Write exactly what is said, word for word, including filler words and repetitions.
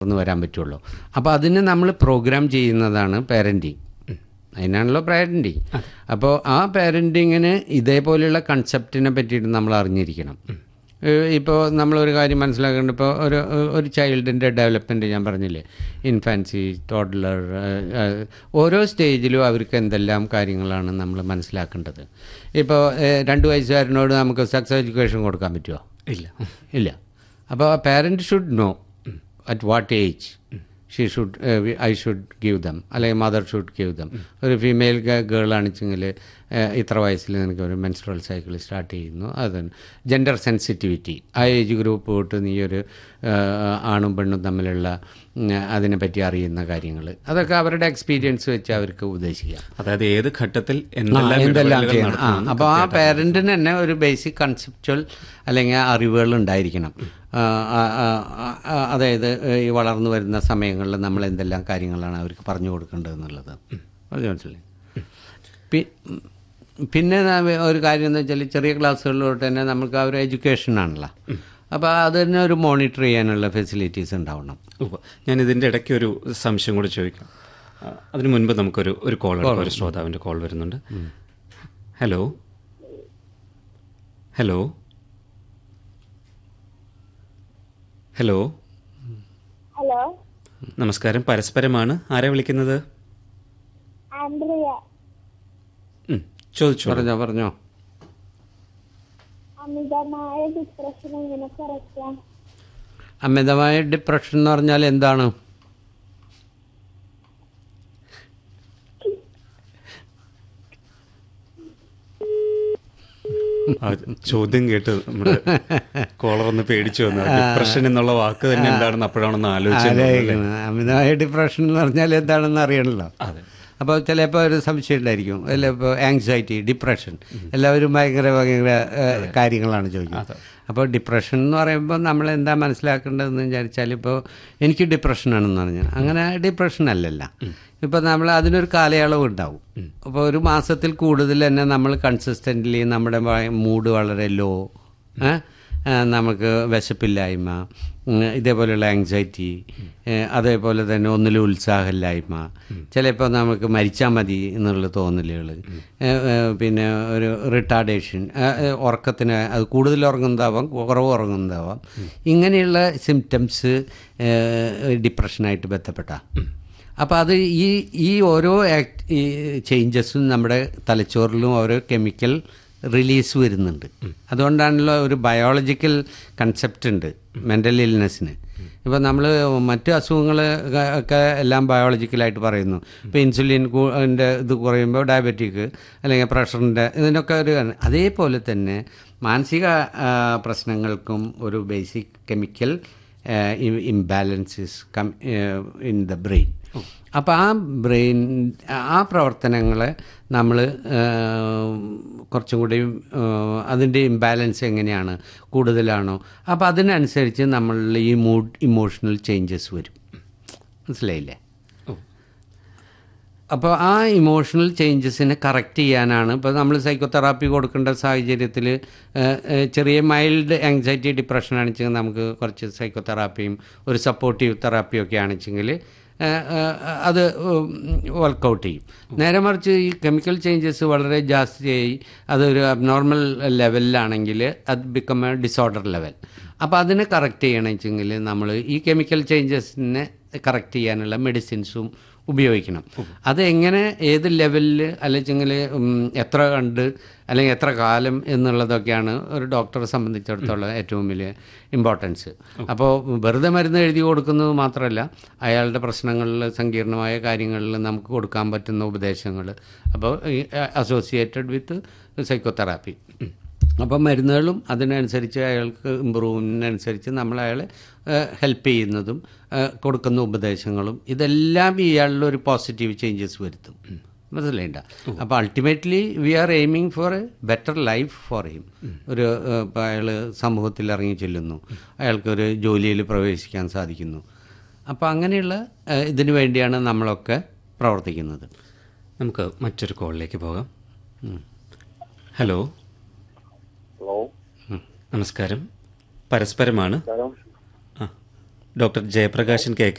വളർന്നു വരാൻ പറ്റുള്ളൂ. അപ്പോൾ അതിന് നമ്മൾ പ്രോഗ്രാം ചെയ്യുന്നതാണ് പാരൻറ്റിങ്. അതിനാണല്ലോ പാരൻറ്റിങ്. അപ്പോൾ ആ പാരൻറ്റിങ്ങിന് ഇതേപോലെയുള്ള കൺസെപ്റ്റിനെ പറ്റിയിട്ട് നമ്മൾ അറിഞ്ഞിരിക്കണം. ഇപ്പോൾ നമ്മളൊരു കാര്യം മനസ്സിലാക്കേണ്ടത്, ഇപ്പോൾ ഒരു ഒരു ചൈൽഡിൻ്റെ ഡെവലപ്മെൻറ്റ് ഞാൻ പറഞ്ഞില്ലേ, ഇൻഫാൻസി, ടോഡ്ലർ, ഓരോ സ്റ്റേജിലും അവർക്ക് എന്തെല്ലാം കാര്യങ്ങളാണ് നമ്മൾ മനസ്സിലാക്കേണ്ടത്. ഇപ്പോൾ രണ്ട് വയസ്സുകാരനോട് നമുക്ക് സെക്സ് എഡ്യൂക്കേഷൻ കൊടുക്കാൻ പറ്റുമോ? ഇല്ല ഇല്ല. അപ്പോൾ parent should know at what age she should I should give dum, അല്ലെങ്കിൽ മദർ ഷുഡ് ഗീവ് ദം. ഒരു ഫീമെയിൽ ഗേൾ ആണെച്ചെങ്കിൽ ഇത്ര വയസ്സിൽ നിനക്ക് ഒരു മെൻസ്ട്രൽ സൈക്കിൾ സ്റ്റാർട്ട് ചെയ്യുന്നു. അത് ജെൻഡർ സെൻസിറ്റിവിറ്റി, ആ ഏജ് ഗ്രൂപ്പ് തൊട്ട് നീ ഒരു ആണും പെണ്ണും തമ്മിലുള്ള അതിനെപ്പറ്റി അറിയുന്ന കാര്യങ്ങൾ, അതൊക്കെ അവരുടെ എക്സ്പീരിയൻസ് വെച്ച് അവർക്ക് ഉദ്ദേശിക്കാം. അതായത് ഏത് ഘട്ടത്തിൽ എന്തെല്ലാം ചെയ്യണം. ആ അപ്പോൾ ആ പേരൻറ്റിന് തന്നെ ഒരു ബേസിക് കൺസെപ്ച്വൽ അല്ലെങ്കിൽ അറിവുകൾ ഉണ്ടായിരിക്കണം. അതായത് ഈ വളർന്നു വരുന്ന സമയങ്ങളിൽ നമ്മൾ എന്തെല്ലാം കാര്യങ്ങളാണ് അവർക്ക് പറഞ്ഞു കൊടുക്കേണ്ടതെന്നുള്ളത് പറഞ്ഞു മനസ്സിലായി. പിന്നെ ഒരു കാര്യം എന്ന് വെച്ചാൽ ചെറിയ ക്ലാസ്സുകളിലോട്ട് തന്നെ നമുക്ക് ആ ഒരു എഡ്യൂക്കേഷനാണല്ലോ. അപ്പോൾ അത് തന്നെ ഒരു മോണിറ്റർ ചെയ്യാനുള്ള ഫെസിലിറ്റീസ് ഉണ്ടാവണം. ഞാൻ ഇതിൻ്റെ ഇടയ്ക്ക് ഒരു സംശയം കൂടി ചോദിക്കാം. അതിനു മുൻപ് നമുക്കൊരു ഒരു കോൾ ഒരു ശ്രോതാവിൻ്റെ കോൾ വരുന്നുണ്ട്. ഹലോ ഹലോ ഹലോ ഹലോ നമസ്കാരം, പരസ്പരമാണ്. ആരാ വിളിക്കുന്നത്? ചോദിച്ചോ. പറഞ്ഞോ പറഞ്ഞോ. അമിതമായ ഡിപ്രഷൻ എങ്ങനെ കുറയ്ക്കാം? അമിതമായ ഡിപ്രഷൻ എന്ന് പറഞ്ഞാൽ എന്താണ്? ചോദ്യം കേട്ട് നമ്മുടെ കോളർ ഒന്ന് പേടിച്ചു വന്നു. ഡിപ്രഷൻ എന്നുള്ള വാക്ക് തന്നെ എന്താണെന്ന് അപ്പോഴാണെന്ന് ആലോചിച്ചത്. അമിതമായ ഡിപ്രഷൻ എന്ന് പറഞ്ഞാൽ എന്താണെന്ന് അറിയണല്ലോ. അതെ. അപ്പോൾ ചിലപ്പോൾ ഒരു സംശയം ഉണ്ടായിരിക്കും. അല്ല, ഇപ്പോൾ ആങ്സൈറ്റി, ഡിപ്രഷൻ, എല്ലാവരും ഭയങ്കര ഭയങ്കര കാര്യങ്ങളാണ് ചോദിക്കുന്നത്. അപ്പോൾ ഡിപ്രഷൻ എന്ന് പറയുമ്പോൾ നമ്മൾ എന്താ മനസ്സിലാക്കേണ്ടതെന്ന് വിചാരിച്ചാൽ, ഇപ്പോൾ എനിക്ക് ഡിപ്രഷനാണെന്ന് പറഞ്ഞാൽ അങ്ങനെ ഡിപ്രഷൻ അല്ലല്ല. ഇപ്പോൾ നമ്മൾ അതിനൊരു കാലയളവ് ഉണ്ടാവും. അപ്പോൾ ഒരു മാസത്തിൽ കൂടുതൽ തന്നെ നമ്മൾ കൺസിസ്റ്റൻ്റ്ലി നമ്മുടെ മൂഡ് വളരെ ലോ, നമുക്ക് വിശപ്പില്ലായ്മ, ഇതേപോലെയുള്ള ആങ്സൈറ്റി, അതേപോലെ തന്നെ ഒന്നിലും ഉത്സാഹമില്ലായ്മ, ചിലപ്പോൾ നമുക്ക് മരിച്ചാൽ മതി എന്നുള്ള തോന്നലുകൾ, പിന്നെ ഒരു റിട്ടാർഡേഷൻ, ഉറക്കത്തിന് അത് കൂടുതൽ ഉറങ്ങുന്നതാവാം കുറവ് ഉറങ്ങുന്നതാവാം. ഇങ്ങനെയുള്ള സിംറ്റംസ് ഡിപ്രഷനായിട്ട് ബന്ധപ്പെട്ട. അപ്പോൾ അത് ഈ ഈ ഓരോ ആക്ട് ഈ ചേഞ്ചസും നമ്മുടെ തലച്ചോറിലും ഓരോ കെമിക്കൽ റിലീസ് വരുന്നുണ്ട്. അതുകൊണ്ടാണല്ലോ ഒരു ബയോളജിക്കൽ കൺസെപ്റ്റ് ഉണ്ട് മെൻ്റൽ ഇൽനെസ്സിന്. ഇപ്പോൾ നമ്മൾ മറ്റു അസുഖങ്ങൾ ഒക്കെ എല്ലാം ബയോളജിക്കലായിട്ട് പറയുന്നു. ഇപ്പോൾ ഇൻസുലിൻ ൻ്റെ ഇത് കുറയുമ്പോൾ ഡയബറ്റിക് അല്ലെങ്കിൽ പ്രഷറിൻ്റെ ഇതിനൊക്കെ ഒരു, അതേപോലെ തന്നെ മാനസിക പ്രശ്നങ്ങൾക്കും ഒരു basic chemical imbalances come in the brain. അപ്പോൾ ആ ബ്രെയിൻ ആ പ്രവർത്തനങ്ങളെ നമ്മൾ കുറച്ചും കൂടി അതിൻ്റെ ഇംബാലൻസ് എങ്ങനെയാണ്, കൂടുതലാണോ, അപ്പോൾ അതിനനുസരിച്ച് നമ്മളിൽ ഈ മൂഡ് ഇമോഷണൽ ചേഞ്ചസ് വരും. മനസ്സിലായില്ലേ? അപ്പോൾ ആ ഇമോഷണൽ ചേഞ്ചസിനെ കറക്റ്റ് ചെയ്യാനാണ് ഇപ്പോൾ നമ്മൾ സൈക്കോതെറാപ്പി കൊടുക്കേണ്ട സാഹചര്യത്തിൽ. ചെറിയ മൈൽഡ് ആങ്സൈറ്റി ഡിപ്രഷൻ ആണെച്ചെങ്കിൽ നമുക്ക് കുറച്ച് സൈക്കോതെറാപ്പിയും ഒരു സപ്പോർട്ടീവ് തെറാപ്പിയും ഒക്കെ ആണെച്ചെങ്കിൽ അത് വർക്കൗട്ട് ചെയ്യും. നേരെ മറിച്ച് ഈ കെമിക്കൽ ചേഞ്ചസ് വളരെ ജാസ്തിയായി അതൊരു അബ്നോർമൽ ലെവലിലാണെങ്കിൽ അത് ബിക്കം എ ഡിസോർഡർ ലെവൽ. അപ്പോൾ അതിനെ കറക്റ്റ് ചെയ്യണമെന്ന് വെച്ചെങ്കിൽ നമ്മൾ ഈ കെമിക്കൽ ചേഞ്ചസിനെ കറക്റ്റ് ചെയ്യാനുള്ള മെഡിസിൻസും ഉപയോഗിക്കണം. അത് എങ്ങനെ, ഏത് ലെവലിൽ, അല്ലെങ്കിൽ എത്ര കണ്ട് അല്ലെങ്കിൽ എത്ര കാലം എന്നുള്ളതൊക്കെയാണ് ഒരു ഡോക്ടറെ സംബന്ധിച്ചിടത്തോളം ഏറ്റവും വലിയ ഇമ്പോർട്ടൻസ്. അപ്പോൾ വെറുതെ മരുന്ന് എഴുതി കൊടുക്കുന്നത് മാത്രമല്ല, അയാളുടെ പ്രശ്നങ്ങളിൽ സങ്കീർണമായ കാര്യങ്ങളിൽ നമുക്ക് കൊടുക്കാൻ പറ്റുന്ന ഉപദേശങ്ങൾ, അപ്പോൾ അസോസിയേറ്റഡ് വിത്ത് സൈക്കോതെറാപ്പി. അപ്പം മരുന്നുകളും അതിനനുസരിച്ച് അയാൾക്ക് ഇമ്പ്രൂവ്മെൻറ്റിനനുസരിച്ച് നമ്മൾ അയാളെ ഹെൽപ്പ് ചെയ്യുന്നതും കൊടുക്കുന്ന ഉപദേശങ്ങളും ഇതെല്ലാം ഇയാളിൽ ഒരു പോസിറ്റീവ് ചേഞ്ചസ് വരുത്തും. മനസ്സിലായിണ്ട? അപ്പോൾ ultimately V R aiming four A better life for him. ഒരു ഇപ്പോൾ അയാൾ സമൂഹത്തിൽ ഇറങ്ങി ചെല്ലുന്നു, അയാൾക്കൊരു ജോലിയിൽ പ്രവേശിക്കാൻ സാധിക്കുന്നു. അപ്പോൾ അങ്ങനെയുള്ള ഇതിനു വേണ്ടിയാണ് നമ്മളൊക്കെ പ്രവർത്തിക്കുന്നത്. നമുക്ക് മറ്റൊരു കോളിലേക്ക് പോകാം. ഹലോ ഹലോ നമസ്കാരം, പരസ്പരമാണ്. ആ ഡോക്ടർ ജയപ്രകാശൻ കെ